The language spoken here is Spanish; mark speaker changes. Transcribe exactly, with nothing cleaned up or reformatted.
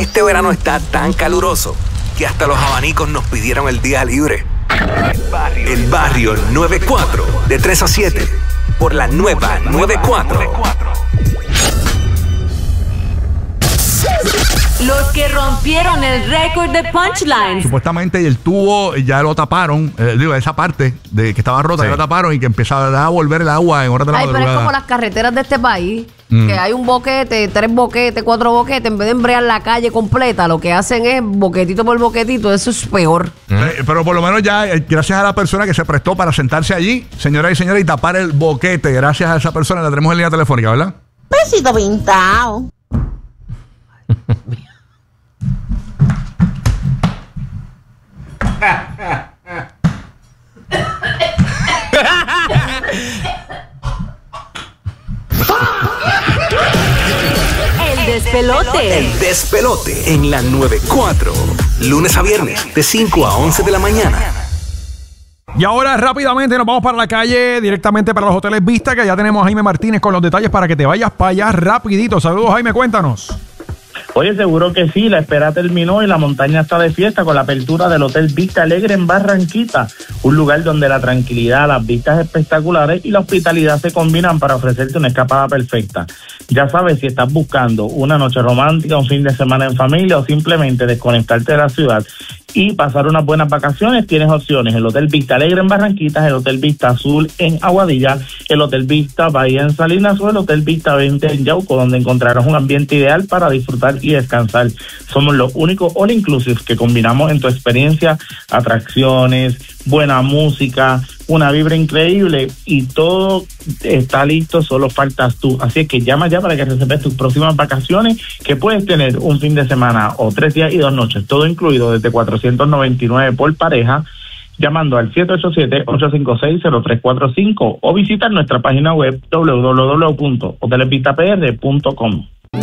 Speaker 1: Este verano está tan caluroso que hasta los abanicos nos pidieron el día libre. El Barrio noventa y cuatro, de tres a siete, por la nueva noventa y cuatro.
Speaker 2: Los que rompieron el récord de punchlines.
Speaker 3: Supuestamente el tubo ya lo taparon, eh, digo, esa parte de que estaba rota, sí, ya lo taparon y que empezaba a volver el agua en horas de la
Speaker 4: Ay,
Speaker 3: madrugada.
Speaker 4: pero es como las carreteras de este país, mm. que hay un boquete, tres boquetes, cuatro boquetes, en vez de embrear la calle completa, lo que hacen es boquetito por boquetito, eso es peor.
Speaker 3: Mm. Eh, pero por lo menos ya, eh, gracias a la persona que se prestó para sentarse allí, señoras y señores, y tapar el boquete, gracias a esa persona, la tenemos en línea telefónica, ¿verdad?
Speaker 5: Besito pintado.
Speaker 2: El despelote.
Speaker 1: El despelote en la noventa y cuatro. Lunes a viernes, de cinco a once de la mañana.
Speaker 6: Y ahora rápidamente nos vamos para la calle, directamente para los hoteles Vista, que ya tenemos a Jaime Martínez con los detalles para que te vayas para allá rapidito. Saludos, Jaime, cuéntanos.
Speaker 7: Oye, seguro que sí, la espera terminó y la montaña está de fiesta con la apertura del Hotel Vista Alegre en Barranquita, un lugar donde la tranquilidad, las vistas espectaculares y la hospitalidad se combinan para ofrecerte una escapada perfecta. Ya sabes, si estás buscando una noche romántica, un fin de semana en familia o simplemente desconectarte de la ciudad y pasar unas buenas vacaciones, tienes opciones: el Hotel Vista Alegre en Barranquitas, el Hotel Vista Azul en Aguadilla, el Hotel Vista Bahía en Salinas o el Hotel Vista veinte en Yauco, donde encontrarás un ambiente ideal para disfrutar y descansar. Somos los únicos all inclusive que combinamos en tu experiencia atracciones, buena música, una vibra increíble y todo está listo, solo faltas tú. Así es que llama ya para que reserves tus próximas vacaciones, que puedes tener un fin de semana o tres días y dos noches, todo incluido desde cuatrocientos noventa y nueve por pareja, llamando al siete ocho siete, ocho cinco seis, cero tres cuatro cinco o visitar nuestra página web doble u doble u doble u punto hoteles vista p r punto com.